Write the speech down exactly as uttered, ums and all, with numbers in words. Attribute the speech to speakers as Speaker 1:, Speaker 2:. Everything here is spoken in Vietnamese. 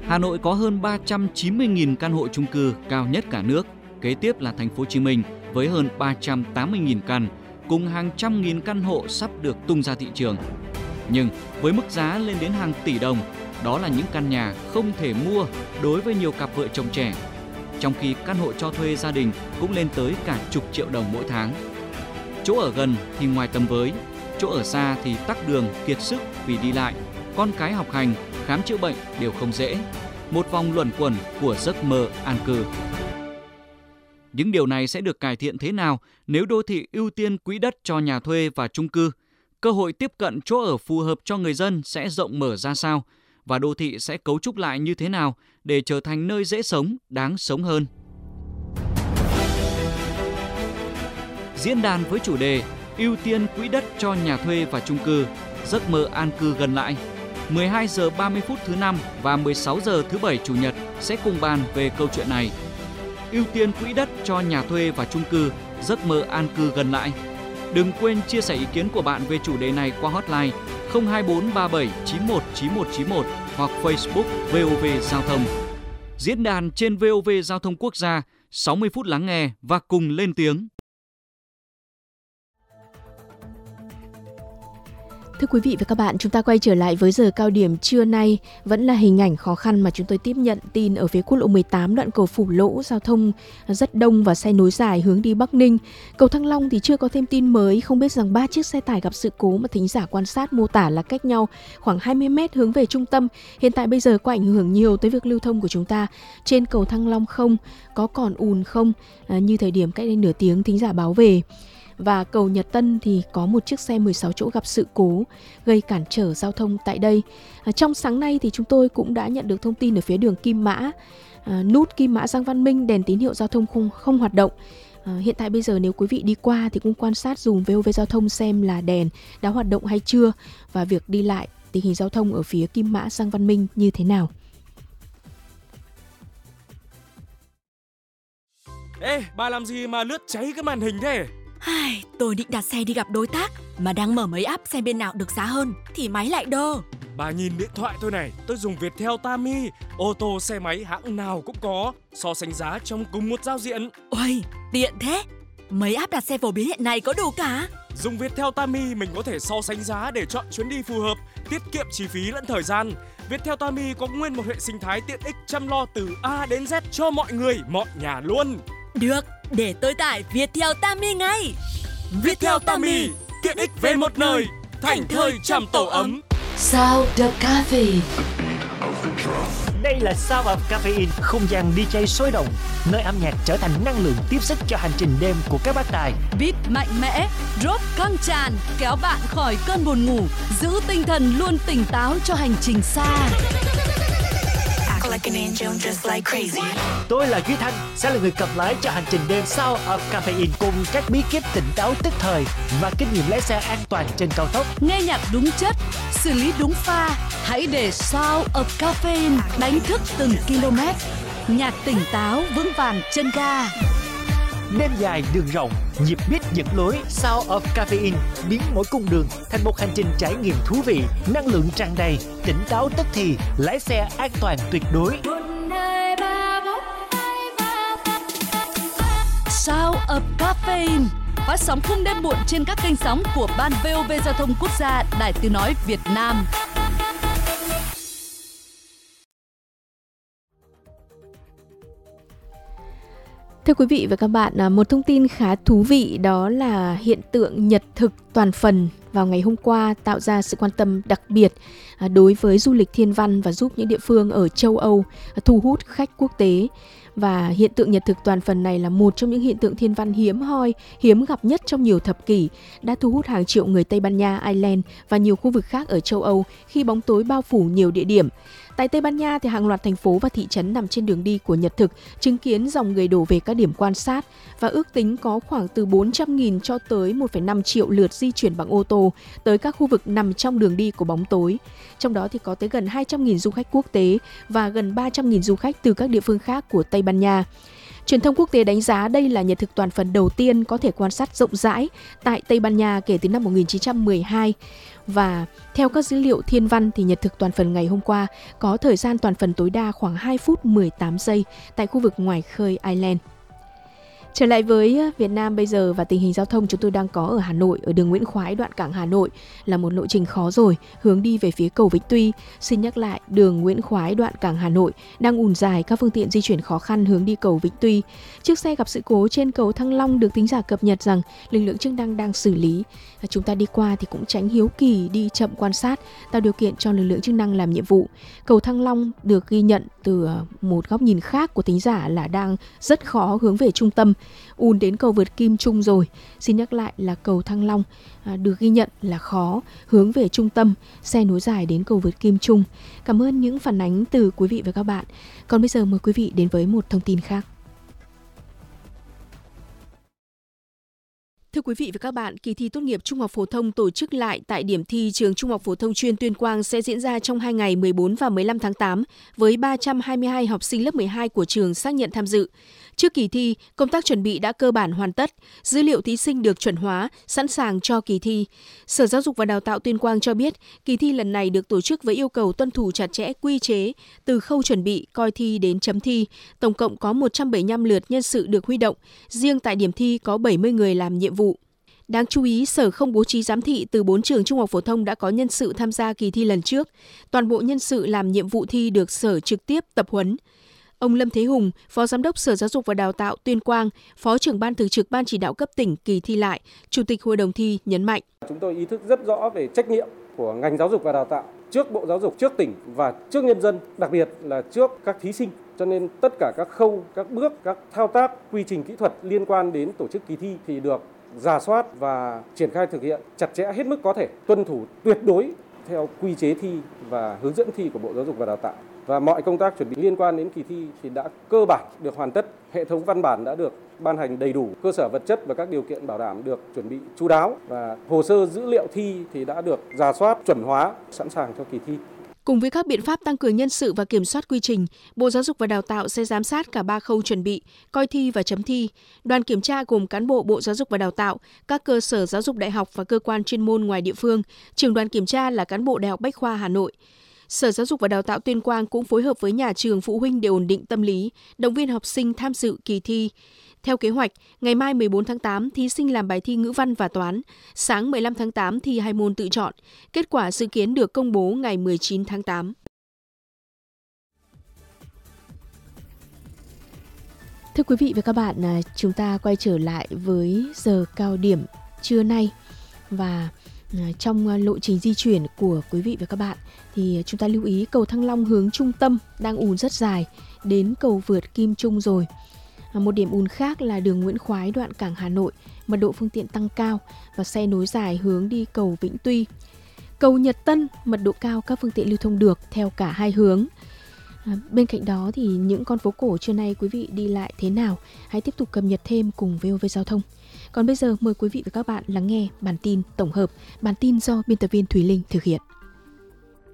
Speaker 1: Hà Nội có hơn ba trăm chín mươi nghìn căn hộ chung cư cao nhất cả nước. Kế tiếp là thành phố Hồ Chí Minh với hơn ba trăm tám mươi nghìn căn, cùng hàng trăm nghìn căn hộ sắp được tung ra thị trường. Nhưng với mức giá lên đến hàng tỷ đồng, đó là những căn nhà không thể mua đối với nhiều cặp vợ chồng trẻ. Trong khi căn hộ cho thuê gia đình cũng lên tới cả chục triệu đồng mỗi tháng. Chỗ ở gần thì ngoài tầm với, chỗ ở xa thì tắc đường kiệt sức vì đi lại, con cái học hành, khám chữa bệnh đều không dễ. Một vòng luẩn quẩn của giấc mơ an cư. Những điều này sẽ được cải thiện thế nào nếu đô thị ưu tiên quỹ đất cho nhà thuê và chung cư? Cơ hội tiếp cận chỗ ở phù hợp cho người dân sẽ rộng mở ra sao? Và đô thị sẽ cấu trúc lại như thế nào để trở thành nơi dễ sống, đáng sống hơn? Diễn đàn với chủ đề ưu tiên quỹ đất cho nhà thuê và chung cư, giấc mơ an cư gần lại. mười hai giờ ba mươi phút thứ năm và mười sáu giờ thứ bảy chủ nhật sẽ cùng bàn về câu chuyện này. Ưu tiên quỹ đất cho nhà thuê và chung cư, giấc mơ an cư gần lại. Đừng quên chia sẻ ý kiến của bạn về chủ đề này qua hotline không hai bốn ba bảy chín một chín một chín một hoặc Facebook vê o vê Giao thông. Diễn đàn trên vê o vê Giao thông Quốc gia, sáu mươi phút lắng nghe và cùng lên tiếng.
Speaker 2: Thưa quý vị và các bạn, chúng ta quay trở lại với giờ cao điểm trưa nay. Vẫn là hình ảnh khó khăn mà chúng tôi tiếp nhận tin ở phía quốc lộ mười tám đoạn cầu Phủ Lỗ, giao thông rất đông và xe nối dài hướng đi Bắc Ninh. Cầu Thăng Long thì chưa có thêm tin mới, không biết rằng ba chiếc xe tải gặp sự cố mà thính giả quan sát mô tả là cách nhau khoảng hai mươi mét hướng về trung tâm. Hiện tại bây giờ có ảnh hưởng nhiều tới việc lưu thông của chúng ta. Trên cầu Thăng Long không, có còn ùn không, à, như thời điểm cách đây nửa tiếng thính giả báo về. Và cầu Nhật Tân thì có một chiếc xe mười sáu chỗ gặp sự cố gây cản trở giao thông tại đây. À, trong sáng nay thì chúng tôi cũng đã nhận được thông tin ở phía đường Kim Mã, à, nút Kim Mã Giang Văn Minh đèn tín hiệu giao thông không, không hoạt động. À, hiện tại bây giờ nếu quý vị đi qua thì cũng quan sát dùm vê o vê Giao thông xem là đèn đã hoạt động hay chưa và việc đi lại tình hình giao thông ở phía Kim Mã Giang Văn Minh như thế nào.
Speaker 3: Ê, bà làm gì mà lướt cháy cái màn hình thế?
Speaker 4: Ai, tôi định đặt xe đi gặp đối tác mà đang mở mấy app xem bên nào được giá hơn thì máy lại đơ.
Speaker 3: Bà nhìn điện thoại tôi này, tôi dùng Viettel Tami, ô tô xe máy hãng nào cũng có, so sánh giá trong cùng một giao diện.
Speaker 4: Ôi, tiện thế. Mấy app đặt xe phổ biến hiện nay có đủ cả.
Speaker 3: Dùng Viettel Tami mình có thể so sánh giá để chọn chuyến đi phù hợp, tiết kiệm chi phí lẫn thời gian. Viettel Tami có nguyên một hệ sinh thái tiện ích chăm lo từ A đến Z cho mọi người, mọi nhà luôn.
Speaker 4: Được, để tôi tải Viettel Tami ngay.
Speaker 3: Viettel Tami, tiện ích về một nơi, thành thơi chăm tổ ấm.
Speaker 5: Sound of Caffeine.
Speaker 6: Đây là Sound of Caffeine, không gian đi jay sôi động, nơi âm nhạc trở thành năng lượng tiếp sức cho hành trình đêm của các bác tài.
Speaker 7: Beat mạnh mẽ, drop căng tràn, kéo bạn khỏi cơn buồn ngủ, giữ tinh thần luôn tỉnh táo cho hành trình xa.
Speaker 6: Tôi là Duy Thanh, sẽ là người cầm lái cho hành trình đêm Sound of Caffeine cùng các bí kíp tỉnh táo tức thời và kinh nghiệm lái xe an toàn trên cao tốc.
Speaker 7: Nghe nhạc đúng chất, xử lý đúng pha, hãy để Sound of Caffeine đánh thức từng km. Nhạc tỉnh táo vững vàng chân ga.
Speaker 6: Đêm dài đường rộng, nhịp beat dẫn lối. Sound of Caffeine biến mỗi cung đường thành một hành trình trải nghiệm thú vị, năng lượng tràn đầy, tỉnh táo tức thì, lái xe an toàn tuyệt đối.
Speaker 7: Sound of Caffeine phát sóng khung đêm muộn trên các kênh sóng của Ban vê o vê Giao thông Quốc gia, Đài Tiếng nói Việt Nam.
Speaker 2: Thưa quý vị và các bạn, một thông tin khá thú vị đó là hiện tượng nhật thực toàn phần vào ngày hôm qua tạo ra sự quan tâm đặc biệt đối với du lịch thiên văn và giúp những địa phương ở châu Âu thu hút khách quốc tế. Và hiện tượng nhật thực toàn phần này là một trong những hiện tượng thiên văn hiếm hoi, hiếm gặp nhất trong nhiều thập kỷ, đã thu hút hàng triệu người Tây Ban Nha, Ireland và nhiều khu vực khác ở châu Âu khi bóng tối bao phủ nhiều địa điểm. Tại Tây Ban Nha thì hàng loạt thành phố và thị trấn nằm trên đường đi của nhật thực chứng kiến dòng người đổ về các điểm quan sát và ước tính có khoảng từ bốn trăm nghìn cho tới một phẩy năm triệu lượt di di chuyển bằng ô tô tới các khu vực nằm trong đường đi của bóng tối. Trong đó thì có tới gần hai trăm nghìn du khách quốc tế và gần ba trăm nghìn du khách từ các địa phương khác của Tây Ban Nha. Truyền thông quốc tế đánh giá đây là nhật thực toàn phần đầu tiên có thể quan sát rộng rãi tại Tây Ban Nha kể từ năm một nghìn chín trăm mười hai. Và theo các dữ liệu thiên văn thì nhật thực toàn phần ngày hôm qua có thời gian toàn phần tối đa khoảng hai phút mười tám giây tại khu vực ngoài khơi Ireland. Trở lại với Việt Nam bây giờ và tình hình giao thông chúng tôi đang có ở Hà Nội, ở đường Nguyễn Khoái đoạn cảng Hà Nội là một lộ trình khó rồi, hướng đi về phía cầu Vĩnh Tuy. Xin nhắc lại, đường Nguyễn Khoái đoạn cảng Hà Nội đang ùn dài, các phương tiện di chuyển khó khăn hướng đi cầu Vĩnh Tuy. Chiếc xe gặp sự cố trên cầu Thăng Long được thính giả cập nhật rằng lực lượng chức năng đang xử lý. Chúng ta đi qua thì cũng tránh hiếu kỳ, đi chậm quan sát, tạo điều kiện cho lực lượng chức năng làm nhiệm vụ. Cầu Thăng Long được ghi nhận từ một góc nhìn khác của thính giả là đang rất khó hướng về trung tâm, ùn đến cầu vượt Kim Trung rồi. Xin nhắc lại là cầu Thăng Long à, được ghi nhận là khó hướng về trung tâm, xe nối dài đến cầu vượt Kim Trung. Cảm ơn những phản ánh từ quý vị và các bạn. Còn bây giờ mời quý vị đến với một thông tin khác. Thưa quý vị và các bạn, kỳ thi tốt nghiệp trung học phổ thông tổ chức lại tại điểm thi trường Trung học phổ thông chuyên Tuyên Quang sẽ diễn ra trong hai ngày mười bốn và mười lăm tháng tám với ba trăm hai mươi hai học sinh lớp mười hai của trường xác nhận tham dự. Trước kỳ thi, công tác chuẩn bị đã cơ bản hoàn tất, dữ liệu thí sinh được chuẩn hóa, sẵn sàng cho kỳ thi. Sở Giáo dục và Đào tạo Tuyên Quang cho biết, kỳ thi lần này được tổ chức với yêu cầu tuân thủ chặt chẽ quy chế từ khâu chuẩn bị, coi thi đến chấm thi. Tổng cộng có một trăm bảy mươi lăm lượt nhân sự được huy động, riêng tại điểm thi có bảy mươi người làm nhiệm vụ. Đáng chú ý, Sở không bố trí giám thị từ bốn trường trung học phổ thông đã có nhân sự tham gia kỳ thi lần trước. Toàn bộ nhân sự làm nhiệm vụ thi được Sở trực tiếp tập huấn. Ông Lâm Thế Hùng, Phó Giám đốc Sở Giáo dục và Đào tạo Tuyên Quang, Phó trưởng Ban Thường trực Ban Chỉ đạo cấp tỉnh kỳ thi lại, Chủ tịch Hội đồng thi nhấn mạnh.
Speaker 8: Chúng tôi ý thức rất rõ về trách nhiệm của ngành giáo dục và đào tạo trước Bộ Giáo dục, trước tỉnh và trước nhân dân, đặc biệt là trước các thí sinh. Cho nên tất cả các khâu, các bước, các thao tác, quy trình kỹ thuật liên quan đến tổ chức kỳ thi thì được rà soát và triển khai thực hiện chặt chẽ hết mức có thể, tuân thủ tuyệt đối theo quy chế thi và hướng dẫn thi của Bộ Giáo dục và Đào tạo. Và mọi công tác chuẩn bị liên quan đến kỳ thi thì đã cơ bản được hoàn tất, hệ thống văn bản đã được ban hành đầy đủ, cơ sở vật chất và các điều kiện bảo đảm được chuẩn bị chu đáo và hồ sơ dữ liệu thi thì đã được rà soát, chuẩn hóa, sẵn sàng cho kỳ thi.
Speaker 2: Cùng với các biện pháp tăng cường nhân sự và kiểm soát quy trình, Bộ Giáo dục và Đào tạo sẽ giám sát cả ba khâu chuẩn bị, coi thi và chấm thi. Đoàn kiểm tra gồm cán bộ Bộ Giáo dục và Đào tạo, các cơ sở giáo dục đại học và cơ quan chuyên môn ngoài địa phương. Trưởng đoàn kiểm tra là cán bộ Đại học Bách khoa Hà Nội. Sở Giáo dục và Đào tạo Tuyên Quang cũng phối hợp với nhà trường, phụ huynh để ổn định tâm lý, động viên học sinh tham dự kỳ thi. Theo kế hoạch, ngày mai mười bốn tháng tám, thí sinh làm bài thi ngữ văn và toán. Sáng mười lăm tháng tám thi hai môn tự chọn. Kết quả dự kiến được công bố ngày mười chín tháng tám. Thưa quý vị và các bạn, chúng ta quay trở lại với giờ cao điểm trưa nay. Và trong lộ trình di chuyển của quý vị và các bạn thì chúng ta lưu ý cầu Thăng Long hướng trung tâm đang ùn rất dài đến cầu vượt Kim Trung rồi. Một điểm ùn khác là đường Nguyễn Khoái đoạn cảng Hà Nội, mật độ phương tiện tăng cao và xe nối dài hướng đi cầu Vĩnh Tuy. Cầu Nhật Tân, mật độ cao, các phương tiện lưu thông được theo cả hai hướng. À, bên cạnh đó thì những con phố cổ trưa nay quý vị đi lại thế nào? Hãy tiếp tục cập nhật thêm cùng vê o vê Giao thông. Còn bây giờ mời quý vị và các bạn lắng nghe bản tin tổng hợp, bản tin do biên tập viên Thùy Linh thực hiện.